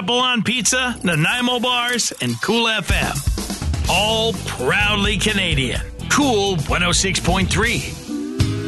Double on Pizza, Nanaimo Bars, and Cool FM. All proudly Canadian. Cool 106.3.